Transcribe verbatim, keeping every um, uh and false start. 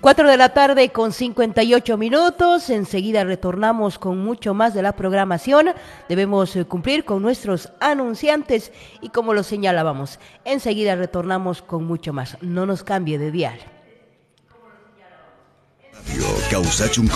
Cuatro de la tarde con cincuenta y ocho minutos. Enseguida retornamos con mucho más de la programación. Debemos eh, cumplir con nuestros anunciantes y como lo señalábamos, enseguida retornamos con mucho más. No nos cambie de dial. Radio Causachum